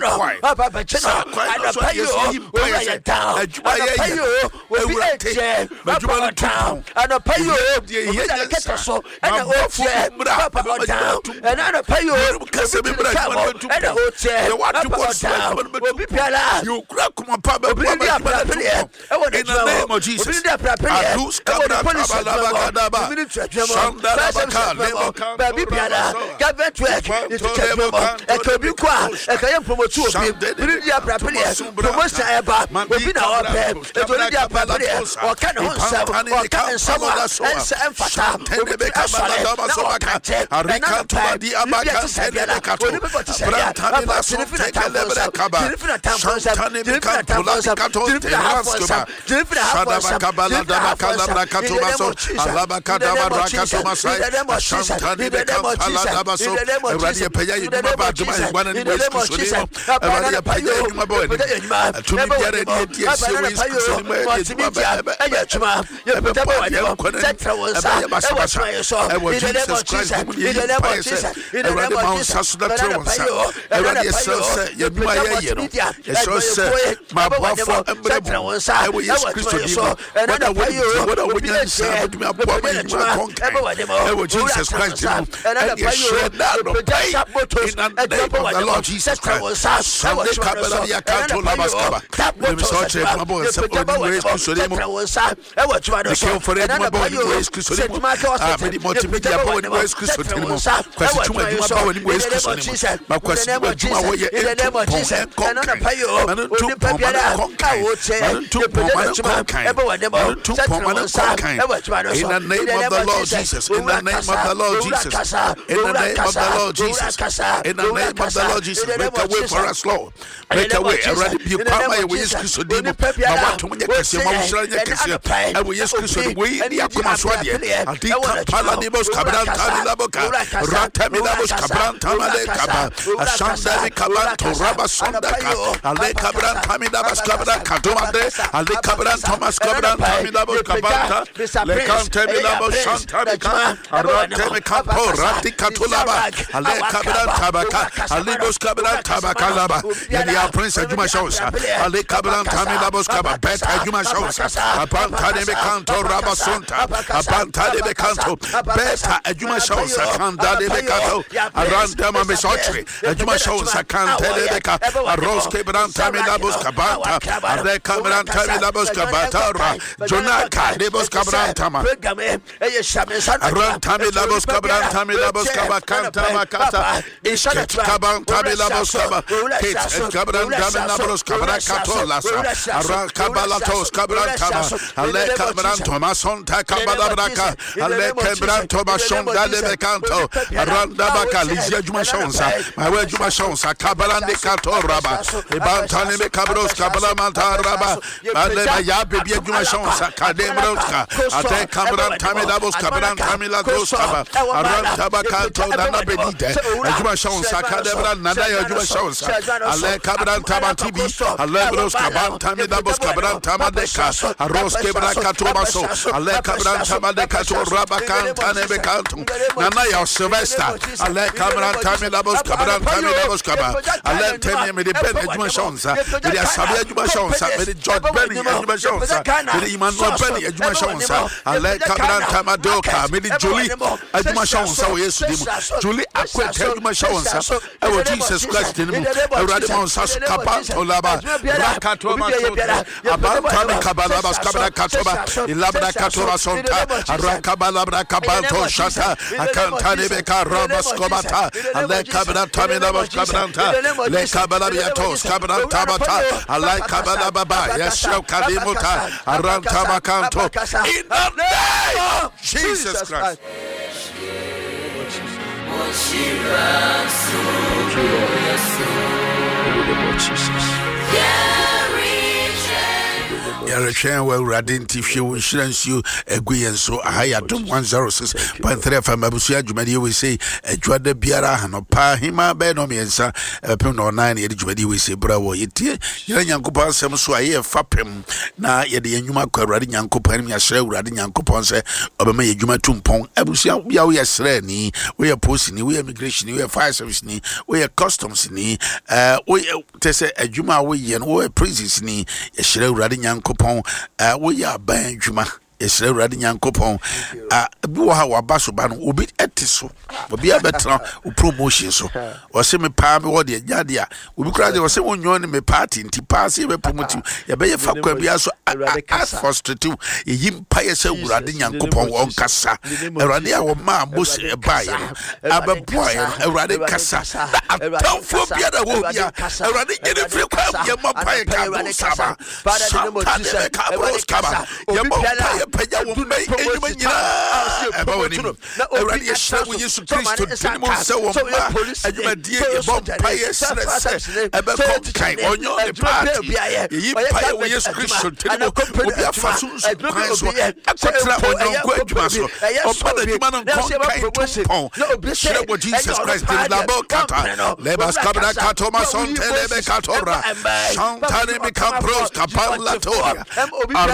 no papa bechino ana payo we ya down ana payo we be eje papa down ana payo we ya keta so ana otie papa down ana payo kase be bra ana otie papa down we be piala you crack come papa in the name of Jesus adus kabra balaba baby piala government work is ekobi kwa ekaya promote obi media prapele promotion eba obi na ope etori dia prapele o ka no nsam o ka nsam emfata obi be asale na o ka che arika to di abaka sele kato brantani la so tekele kaba shantani be kato kato teraskoba shadaba kabala daba kalabra kato maso alaba kadaba rakato masai shantani be kampala daba so radio peya yuma ba duma ngwana ni Yesu Kristo radio peya yuma bo ni tumi biara ni eti esi Yesu Kristo ma eti ba ya chuma ya peta ba wani setra wonsa e wa try so in the name of Jesus in the name of Jesus in the name of Jesus radio so ya duma ya ye no so se ma bofo setra wonsa e wa Yesu Kristo so what a winner say to me above my Jesus Christ and you should not pay in the name of the Lord Jesus Christ. Sunday Kabbalah Yakato Labaskaba. Let me start to my boys. Ways to show them. The kill for it, my boy, ways to show them. Many multimedia boy, ways to show them. Question to my boy, ways to show them. My question to my way, in the name of Jesus, and on a payo, and to in the name of the Lord Jesus, in the name of the Lord Jesus, in the name of the Lord Jesus, in the name of the Lord Jesus, make a way for us, Lord. Make a way. Already be come away with Jesus to do. I want to make a case. I will just Christian. We are come Swadi. I think Paladibos Cabran Tamilaboka, Ratamilabos Cabran Tamalekaba, Ashanda Cabran to Rabasondaka, Ale Cabran Tamilabas Cabran Katumade, Ale Cabran Thomas Cabran Tamilabos Cabanta, Lekan Tamilabos Shantabika, Arantemi Campo, Rati Catulaba, Ale Cabran Tabaka, Alibos Cabran Tabakalaba, Yadia Prince Juma Shosa, Ale Cabran Tamilabos Caba, Beta Juma Shosa, Apantade Becanto Rabasonta, Apantade Becanto, Beta Juma Shosa, Candade Becato, Arantama Mesotri, Juma Shosa, Cantele Beca, Aros Cabran Tamilabos Cabanta, Ale Cabran Tamilabos Cabata, Jonaka, Debos Cabran Tama, Arantamilabos Cabran Tamilabos Cabacanta Macata, Isket Caban Tamilabos Caba, Kate Cabran Tamilabos Cabracatolas, Aracabalatos Cabran Tama, Ale Cabran Tomason Takabalabraca, Ale Cabran Tomashon Dalebecanto, Arandabaca, Lizia Jumashonsa, my way Jumashonsa, Cabalan de Catoraba, Ebantane Cabros Cabalamanta Raba, Ale Yabi Jumashonsa, Cadembroska, Ate Cabran Tamilabos Cabran Tamilagos Caba, Arantabacanto, Nana Benite, Jumashonsa, Cadebran, Nana Jumashonsa, Ale Cabran Tamatibi, Alebros Caban Tamilabos Cabran Tamadeca, Aros Cabra Catobaso, Ale Cabran Tamadecato, Rabacan Tanebecantum, Nana Sylvester, Ale Cabran Tamilabos Cabran Tamilabos Caba, Ale Temi, the Ben Jumashonsa, the Asabia Jumashonsa, the George Benny Jumashonsa, the Emmanuel Benny Jumashonsa, Ale Cabran Tamadoka, the Julie Jumashonsa, yes, Julie Aquete Jumashonsa, our Jesus Christ in him, a radical Saskapanto Laba, Rakatoma, Abantami Kabalabas Cabra Katoba, Ilabra Katoba Sonta, Rakabalabra Cabanto Shata, Akantanebeka Rabas Comata, Ale Cabra Tamilabas Cabranta, Le Cabalabiatos, Cabran Tabata, Ale Cabalababa, yes, Kadimota, Arantabacanto, in the name of Jesus Christ. yɛrehwɛ wɔ awurade nti hwɛ wo nhyira nsuo agu yɛn so aha yɛ adom 106.3 FM abusua dwumadie wei sei adwada biara hanɔpa hema bɛyɛ no mmiɛnsa ɛbɛpem na ɔnan na yɛde dwumadie wei sei bra wɔ yɛtie yɛrɛ nyankopɔn asɛm so a yɛyɛ fapem na yɛde yɛn nnwuma kɔ awurade nyankopɔn anim yɛahyerɛ awurade nyankopɔn sɛ ɔbɛma yɛ adwuma to mpɔn abusua bia woyɛ srɛni woyɛ postni woyɛ immigration woyɛ fire service ni woyɛ customs ni woyɛ te sɛ adwuma a woyɛ no woyɛ prisons ni yɛhyerɛ awurade nyankopɔn woyɛ aban adwuma yɛhyerɛ awurade nyankopɔn bi wɔ ha waba so ba no obi ɛte so obi abɛtena o promotion so wɔsɛ me paa me wɔ deɛ nyade a obi koraa deɛ wɔsɛ wonnyɔ ne me party nti paa sɛ yɛbɛpromote yɛbɛyɛ fa kwa bia so as frustrative yɛyi mpa yɛ sɛ awurade nyankopɔn wɔnkasa awurade a wɔmaa mose ɛbaeɛ no abɛboaeɛ no awurade kasa na atamfoɔ biara wɔ bia awurade gyene firi kwa yɛmmɔ mpa yɛ kado saba santane bɛkabros kaba yɛmmɔ mpa yɛ pagya wo mma ɛnwuma nyinaa ɛba w'anim awurade yɛhyerɛ wo yesu kristo ntene mu sɛ wɔ mma adwumadie yɛbɔ mpayɛ serɛ sɛ ɛbɛkɔ nkan ɔnyɛ ne paati yɛyi mpayɛ wɔ yesu kristo ntene mu obi afa so nsukwan so ɛkɔtena ɔnyɔnko adwuma so ɔmpa n'adwuma no nkɔ nkan tompɔn hyerɛ wɔ jesus christ de labɔ kata lebas kabra katoma sɔnte lebe katora shantane mikampros kapalatoria